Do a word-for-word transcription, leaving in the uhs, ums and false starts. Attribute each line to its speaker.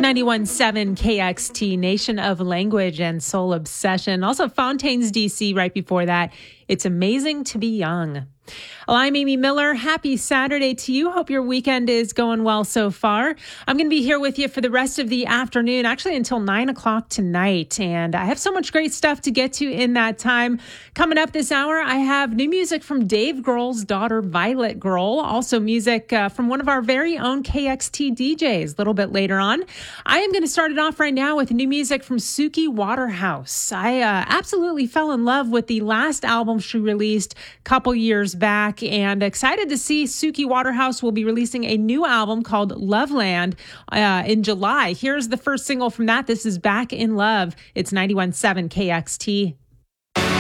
Speaker 1: ninety-one point seven K X T, Nation of Language and Soul Obsession. Also Fontaines, D C right before that. It's amazing to be young. Well, I'm Amy Miller. Happy Saturday to you. Hope your weekend is going well so far. I'm going to be here with you for the rest of the afternoon, actually until nine o'clock tonight. And I have so much great stuff to get to in that time. Coming up this hour, I have new music from Dave Grohl's daughter, Violet Grohl. Also music uh, from one of our very own K X T D Js a little bit later on. I am going to start it off right now with new music from Suki Waterhouse. I uh, absolutely fell in love with the last album she released a couple years back, and excited to see Suki Waterhouse will be releasing a new album called Loveland uh, in July. Here's the first single from that. This is Back in Love. It's ninety-one point seven K X T.